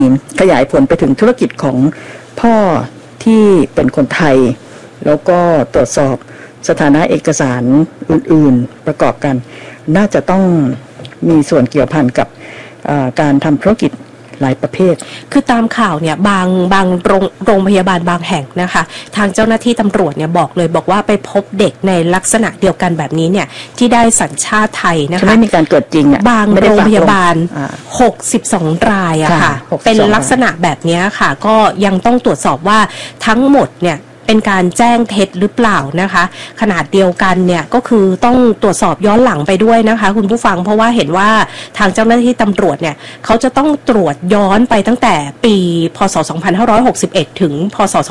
ขยายผลไปถึงธุรกิจของพ่อที่เป็นคนไทยแล้วก็ตรวจสอบสถานะเอกสารอื่นๆประกอบกันน่าจะต้องมีส่วนเกี่ยวพันกับการทำธุรกิจหลายประเภทคือตามข่าวเนี่ยบางโรงพยาบาลบางแห่งนะคะทางเจ้าหน้าที่ตำรวจเนี่ยบอกว่าไปพบเด็กในลักษณะเดียวกันแบบนี้เนี่ยที่ได้สัญชาติไทยนะคะไม่มีการเกิดจริงบางโรงพยาบาล62รายอะค่ะเป็นลักษณะแบบนี้ค่ะก็ยังต้องตรวจสอบว่าทั้งหมดเนี่ยเป็นการแจ้งเท็จหรือเปล่านะคะขนาดเดียวกันเนี่ยก็คือต้องตรวจสอบย้อนหลังไปด้วยนะคะคุณผู้ฟังเพราะว่าเห็นว่าทางเจ้าหน้าที่ตำรวจเนี่ยเขาจะต้องตรวจย้อนไปตั้งแต่ปีพศ2561ถึงพศ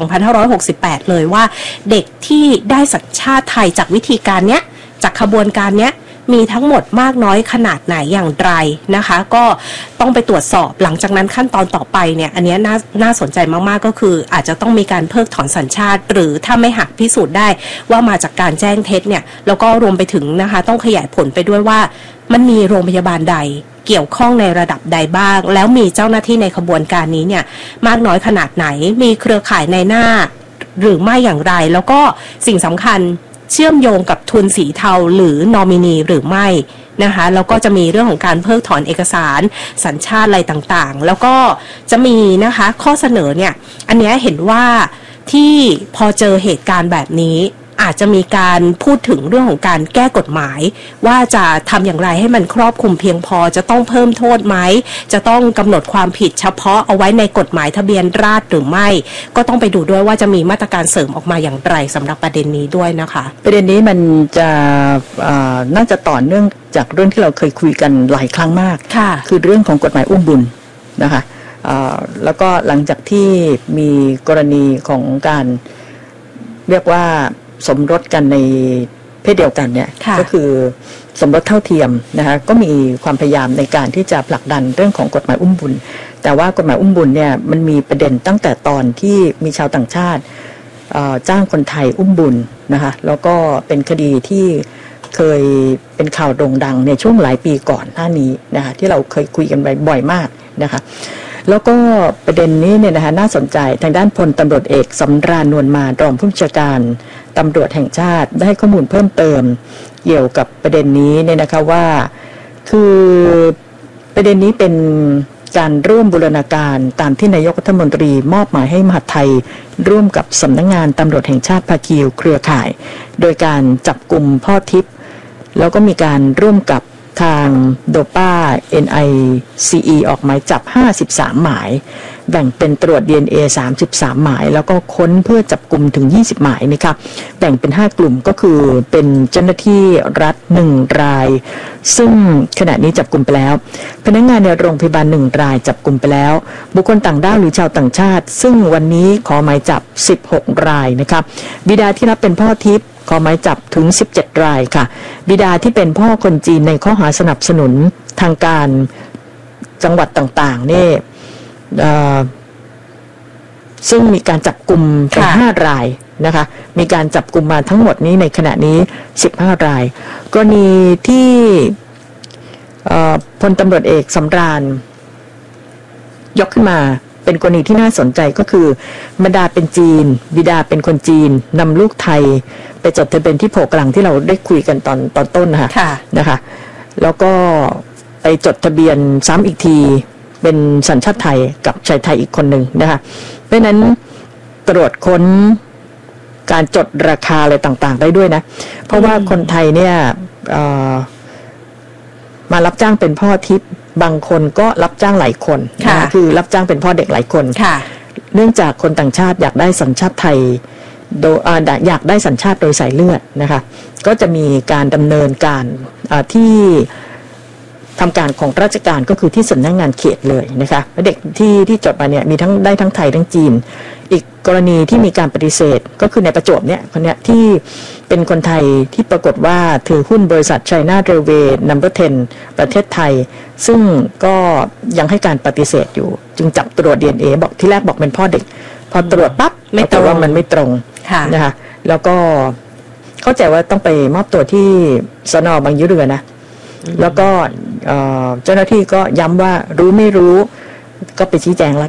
2568เลยว่าเด็กที่ได้สัญชาติไทยจากวิธีการเนี้ยจากขบวนการเนี้ยมีทั้งหมดมากน้อยขนาดไหนอย่างไรนะคะก็ต้องไปตรวจสอบหลังจากนั้นขั้นตอนต่อไปเนี่ยอันนี้น่าสนใจมากๆก็คืออาจจะต้องมีการเพิกถอนสัญชาติหรือถ้าไม่หักพิสูจน์ได้ว่ามาจากการแจ้งเท็จเนี่ยแล้วก็รวมไปถึงนะคะต้องขยายผลไปด้วยว่ามันมีโรงพยาบาลใดเกี่ยวข้องในระดับใดบ้างแล้วมีเจ้าหน้าที่ในขบวนการนี้เนี่ยมากน้อยขนาดไหนมีเครือข่ายในหน้าหรือไม่อย่างไรแล้วก็สิ่งสำคัญเชื่อมโยงกับทุนสีเทาหรือนอมินีหรือไม่นะคะแล้วก็จะมีเรื่องของการเพิกถอนเอกสารสัญชาติอะไรต่างๆแล้วก็จะมีนะคะข้อเสนอเนี่ยอันนี้เห็นว่าที่พอเจอเหตุการณ์แบบนี้อาจจะมีการพูดถึงเรื่องของการแก้กฎหมายว่าจะทำอย่างไรให้มันครอบคลุมเพียงพอจะต้องเพิ่มโทษไหมจะต้องกำหนดความผิดเฉพาะเอาไว้ในกฎหมายทะเบียนราษฎร์หรือไม่ก็ต้องไปดูด้วยว่าจะมีมาตรการเสริมออกมาอย่างไรสำหรับประเด็นนี้ด้วยนะคะประเด็นนี้มันจะน่าจะต่อเนื่องจากเรื่องที่เราเคยคุยกันหลายครั้งมากคือเรื่องของกฎหมายอุ้มบุญนะคะแล้วก็หลังจากที่มีกรณีของการเรียกว่าสมรสกันในเพศเดียวกันเนี่ยก็คือสมรสเท่าเทียมนะคะก็มีความพยายามในการที่จะผลักดันเรื่องของกฎหมายอุ้มบุญแต่ว่ากฎหมายอุ้มบุญเนี่ยมันมีประเด็นตั้งแต่ตอนที่มีชาวต่างชาติจ้างคนไทยอุ้มบุญนะคะแล้วก็เป็นคดีที่เคยเป็นข่าวโด่งดังในช่วงหลายปีก่อนหน้านี้นะคะที่เราเคยคุยกันบ่อยมากนะคะแล้วก็ประเด็นนี้เนี่ยนะคะน่าสนใจทางด้านพลตำรวจเอกสำราญนวลมารองผู้บัญชาการตำรวจแห่งชาติได้ข้อมูลเพิ่มเติมเกี่ยวกับประเด็นนี้เนี่ยนะคะว่าคือประเด็นนี้เป็นการร่วมบูรณาการตามที่นายกรัฐมนตรีมอบหมายให้มหาดไทยร่วมกับสำนักงานตำรวจแห่งชาติภาคีเครือข่ายโดยการจับกุมพ่อทิพย์แล้วก็มีการร่วมกับทางโดป้า NICE ออกหมายจับ53หมายแบ่งเป็นตรวจ DNA 33หมายแล้วก็ค้นเพื่อจับกุมถึง20หมายนะคะแบ่งเป็น5กลุ่มก็คือเป็นเจ้าหน้าที่รัฐ1รายซึ่งขณะนี้จับกุมไปแล้วพนักงานในโรงพยาบาล1รายจับกุมไปแล้วบุคคลต่างด้าวหรือชาวต่างชาติซึ่งวันนี้ขอหมายจับ16รายนะคะบิดาที่รับเป็นพ่อทิพย์ขอหมายจับถึง17รายค่ะบิดาที่เป็นพ่อคนจีนในข้อหาสนับสนุนทางการจังหวัดต่างๆนี่ซึ่งมีการจับกุมเป็น5รายนะคะมีการจับกุมมาทั้งหมดนี้ในขณะนี้15รายกรณีที่พลตำรวจเอกสำราญยกขึ้นมาเป็นกรณีที่น่าสนใจก็คือบรรดาเป็นจีนบิดาเป็นคนจีนนำลูกไทยไปจดทะเบียนที่โผกลังที่เราได้คุยกันตอนต้นนะคะแล้วก็ไปจดทะเบียนซ้ำอีกทีเป็นสัญชาติไทยกับชายไทยอีกคนหนึ่งนะคะเพราะนั้นตรวจค้นการจดราคาอะไรต่างๆได้ด้วยนะเพราะว่าคนไทยเนี่ยมารับจ้างเป็นพ่อทิพย์บางคนก็รับจ้างหลายคนนะคือรับจ้างเป็นพ่อเด็กหลายคนเนื่องจากคนต่างชาติอยากได้สัญชาติไทยโดยอยากได้สัญชาติโดยสายเลือดนะคะก็จะมีการดำเนินการที่ทำการของราชการก็คือที่สำนักงานเขตเลยนะคะเด็กที่จดมาเนี่ยมีทั้งได้ทั้งไทยทั้งจีนอีกกรณีที่มีการปฏิเสธก็คือในประจวบเนี่ยคนเนี้ยที่เป็นคนไทยที่ปรากฏว่าถือหุ้นบริษัท China Railway Number 10 ประเทศไทยซึ่งก็ยังให้การปฏิเสธอยู่จึงจับตรวจ DNA บอกที่แรกบอกเป็นพ่อเด็กพอตรวจปั๊บไม่ตรงว่ามันไม่ตรงนะคะแล้วก็เข้าใจว่าต้องไปมอบตัวที่สน.บางยี่เรือนะแล้วก็เจ้าหน้าที่ก็ย้ำว่ารู้ไม่รู้ก็ไปชี้แจงแล้ว